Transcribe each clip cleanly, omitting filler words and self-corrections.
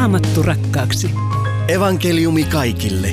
Raamattu rakkaaksi. Evankeliumi kaikille.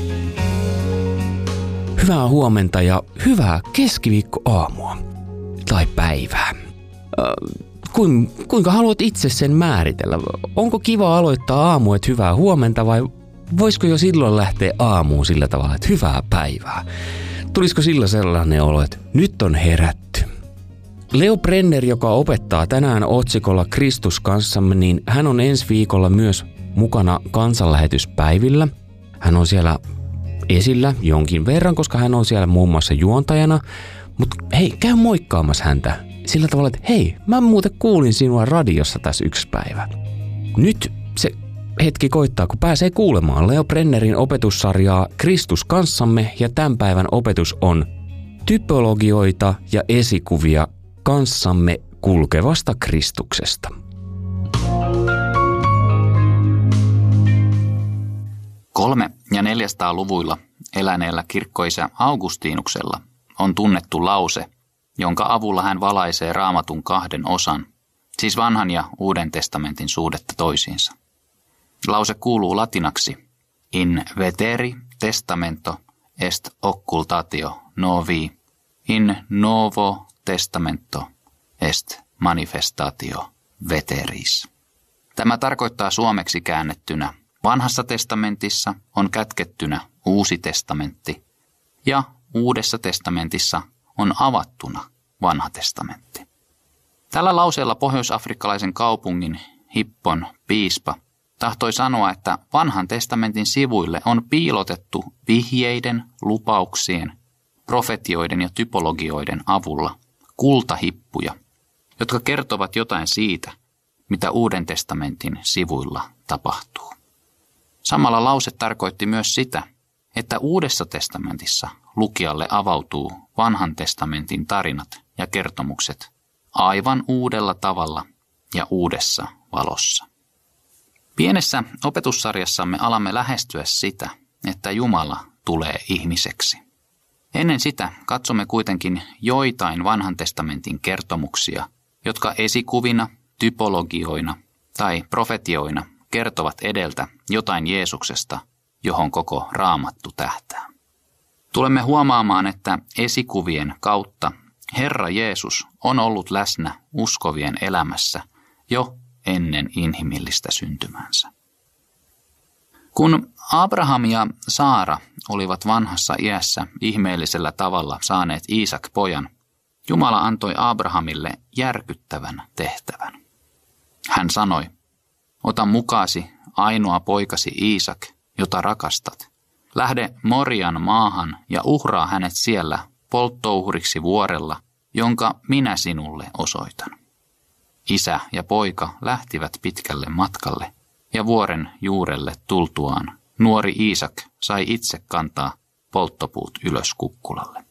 Hyvää huomenta ja hyvää keskiviikkoaamua. Tai päivää. Kuinka haluat itse sen määritellä? Onko kiva aloittaa aamu, että hyvää huomenta, vai voisiko jo silloin lähteä aamuun sillä tavalla, että hyvää päivää? Tulisiko silloin sellainen olo, että nyt on herätty? Leo Brenner, joka opettaa tänään otsikolla Kristus kanssamme, niin hän on ensi viikolla myös mukana kansanlähetyspäivillä. Hän on siellä esillä jonkin verran, koska hän on siellä muun muassa juontajana. Mutta hei, käy moikkaamassa häntä sillä tavalla, että hei, mä muuten kuulin sinua radiossa tässä yksi päivä. Nyt se hetki koittaa, kun pääsee kuulemaan Leo Brennerin opetussarjaa Kristus kanssamme, ja tämän päivän opetus on typologioita ja esikuvia kanssamme kulkevasta Kristuksesta. Kolme- ja 400-luvuilla eläneellä kirkkoisä Augustinuksella on tunnettu lause, jonka avulla hän valaisee Raamatun kahden osan, siis vanhan ja uuden testamentin suhdetta toisiinsa. Lause kuuluu latinaksi: in veteri testamento est occultatio novi, in novo testamento est manifestatio veteris. Tämä tarkoittaa suomeksi käännettynä: vanhassa testamentissa on kätkettynä uusi testamentti ja uudessa testamentissa on avattuna vanha testamentti. Tällä lauseella pohjoisafrikkalaisen kaupungin Hippon piispa tahtoi sanoa, että vanhan testamentin sivuille on piilotettu vihjeiden, lupauksien, profetioiden ja typologioiden avulla kultahippuja, jotka kertovat jotain siitä, mitä Uuden testamentin sivuilla tapahtuu. Samalla lause tarkoitti myös sitä, että Uudessa testamentissa lukijalle avautuu vanhan testamentin tarinat ja kertomukset aivan uudella tavalla ja uudessa valossa. Pienessä opetussarjassamme alamme lähestyä sitä, että Jumala tulee ihmiseksi. Ennen sitä katsomme kuitenkin joitain vanhan testamentin kertomuksia, jotka esikuvina, typologioina tai profetioina kertovat edeltä jotain Jeesuksesta, johon koko Raamattu tähtää. Tulemme huomaamaan, että esikuvien kautta Herra Jeesus on ollut läsnä uskovien elämässä jo ennen inhimillistä syntymänsä. Kun Abraham ja Saara olivat vanhassa iässä ihmeellisellä tavalla saaneet Iisak-pojan, Jumala antoi Abrahamille järkyttävän tehtävän. Hän sanoi: ota mukaasi ainoa poikasi Iisak, jota rakastat. Lähde Morian maahan ja uhraa hänet siellä polttouhriksi vuorella, jonka minä sinulle osoitan. Isä ja poika lähtivät pitkälle matkalle, ja vuoren juurelle tultuaan nuori Iisak sai itse kantaa polttopuut ylös kukkulalle.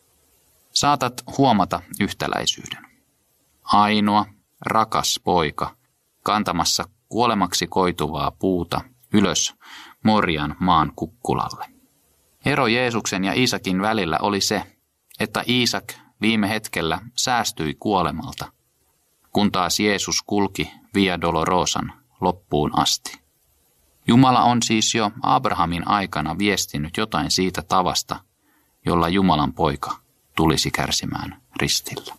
Saatat huomata yhtäläisyyden. Ainoa, rakas poika kantamassa kuolemaksi koituvaa puuta ylös Morian maan kukkulalle. Ero Jeesuksen ja Iisakin välillä oli se, että Iisak viime hetkellä säästyi kuolemalta, kun taas Jeesus kulki Via Dolorosan loppuun asti. Jumala on siis jo Abrahamin aikana viestinyt jotain siitä tavasta, jolla Jumalan poika tulisi kärsimään ristillä.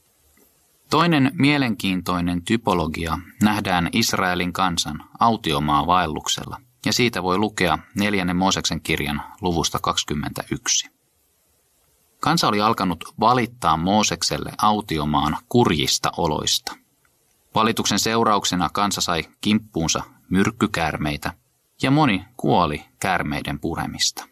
Toinen mielenkiintoinen typologia nähdään Israelin kansan autiomaavaelluksella, ja siitä voi lukea 4. Mooseksen kirjan luvusta 21. Kansa oli alkanut valittaa Moosekselle autiomaan kurjista oloista. Valituksen seurauksena kansa sai kimppuunsa myrkkykäärmeitä, ja moni kuoli käärmeiden puremista.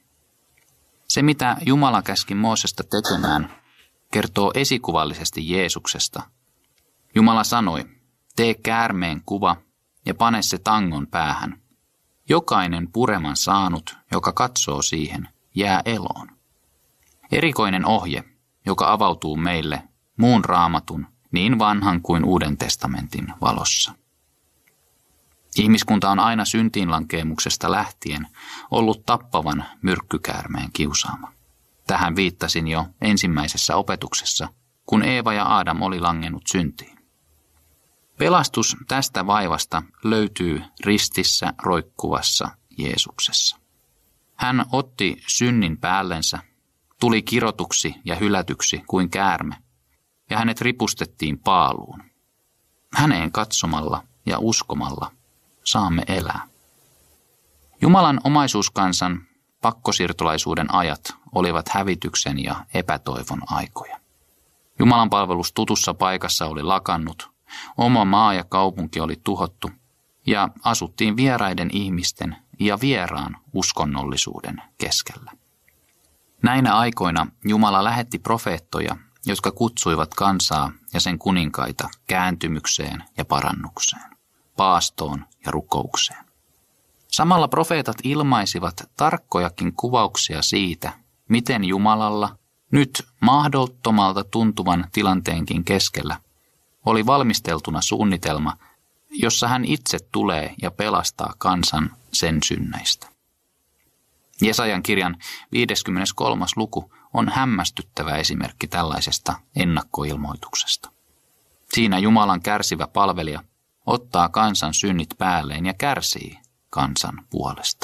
Se, mitä Jumala käski Moosesta tekemään, kertoo esikuvallisesti Jeesuksesta. Jumala sanoi: tee käärmeen kuva ja pane se tangon päähän. Jokainen pureman saanut, joka katsoo siihen, jää eloon. Erikoinen ohje, joka avautuu meille muun Raamatun, niin vanhan kuin Uuden testamentin valossa. Ihmiskunta on aina syntiinlankeemuksesta lähtien ollut tappavan myrkkykäärmeen kiusaama. Tähän viittasin jo ensimmäisessä opetuksessa, kun Eeva ja Aadam oli langennut syntiin. Pelastus tästä vaivasta löytyy ristissä roikkuvassa Jeesuksessa. Hän otti synnin päällensä, tuli kirotuksi ja hylätyksi kuin käärme, ja hänet ripustettiin paaluun. Häneen katsomalla ja uskomalla saamme elää. Jumalan omaisuuskansan pakkosiirtolaisuuden ajat olivat hävityksen ja epätoivon aikoja. Jumalan palvelus tutussa paikassa oli lakannut, oma maa ja kaupunki oli tuhottu ja asuttiin vieraiden ihmisten ja vieraan uskonnollisuuden keskellä. Näinä aikoina Jumala lähetti profeettoja, jotka kutsuivat kansaa ja sen kuninkaita kääntymykseen ja parannukseen, paastoon ja rukoukseen. Samalla profeetat ilmaisivat tarkkojakin kuvauksia siitä, miten Jumalalla, nyt mahdottomalta tuntuvan tilanteenkin keskellä, oli valmisteltuna suunnitelma, jossa hän itse tulee ja pelastaa kansan sen synneistä. Jesajan kirjan 53. luku on hämmästyttävä esimerkki tällaisesta ennakkoilmoituksesta. Siinä Jumalan kärsivä palvelija ottaa kansan synnit päälleen ja kärsii kansan puolesta.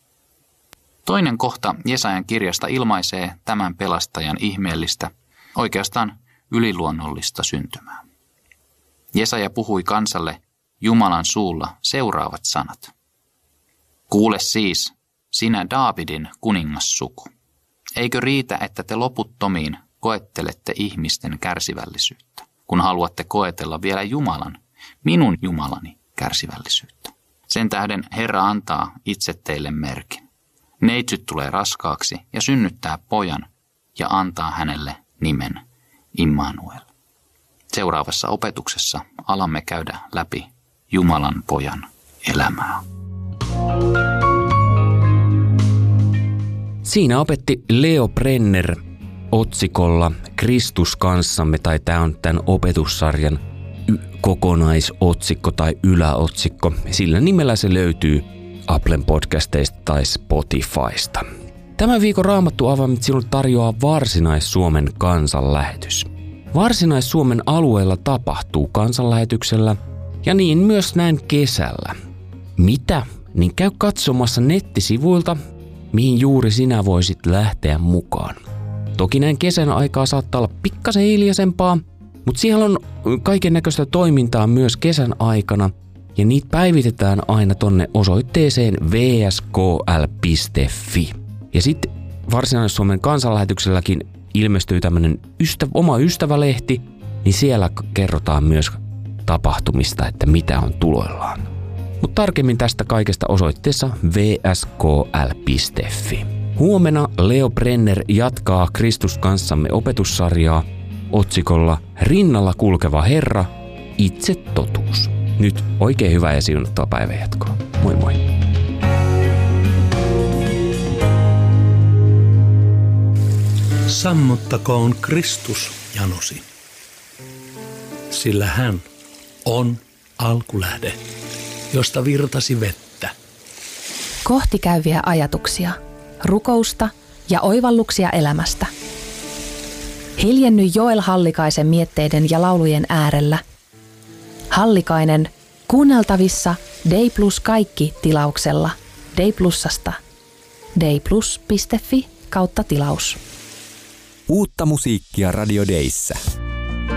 Toinen kohta Jesajan kirjasta ilmaisee tämän pelastajan ihmeellistä, oikeastaan yliluonnollista syntymää. Jesaja puhui kansalle Jumalan suulla seuraavat sanat. Kuule siis, sinä Daavidin kuningassuku. Eikö riitä, että te loputtomiin koettelette ihmisten kärsivällisyyttä, kun haluatte koetella vielä Jumalan, minun Jumalani kärsivällisyyttä? Sen tähden Herra antaa itse teille merkin. Neitsyt tulee raskaaksi ja synnyttää pojan ja antaa hänelle nimen Immanuel. Seuraavassa opetuksessa alamme käydä läpi Jumalan pojan elämää. Siinä opetti Leo Brenner otsikolla Kristus kanssamme, tai tämä on tämän opetussarjan kokonaisotsikko tai yläotsikko. Sillä nimellä se löytyy Applen podcasteista tai Spotifysta. Tämän viikon Raamattu avaimit sinulle tarjoaa Varsinais-Suomen kansanlähetys. Varsinais-Suomen alueella tapahtuu kansanlähetyksellä ja niin myös näin kesällä. Mitä? Niin käy katsomassa nettisivuilta, mihin juuri sinä voisit lähteä mukaan. Toki näin kesän aikaa saattaa olla pikkasen hiljaisempaa, mutta siellä on kaiken näköistä toimintaa myös kesän aikana ja niitä päivitetään aina tonne osoitteeseen vskl.fi. Ja sitten Varsinais-Suomen kansanlähetykselläkin ilmestyy tämmöinen oma ystävälehti, niin siellä kerrotaan myös tapahtumista, että mitä on tuloillaan. Mutta tarkemmin tästä kaikesta osoitteessa vskl.fi. Huomenna Leo Brenner jatkaa Kristus kanssamme opetussarjaa otsikolla Rinnalla kulkeva Herra, itse totuus. Nyt oikein hyvää ja siunattua päivänjatkoa. Moi moi! Sammuttakoon Kristus janosi, sillä hän on alkulähde, josta virtasi vettä. Kohti käyviä ajatuksia, rukousta ja oivalluksia elämästä. Hiljenny Joel Hallikaisen mietteiden ja laulujen äärellä. Hallikainen kuunneltavissa Day Plus kaikki -tilauksella Day Plusasta. dayplus.fi/tilaus. Uutta musiikkia Radio Dayssä.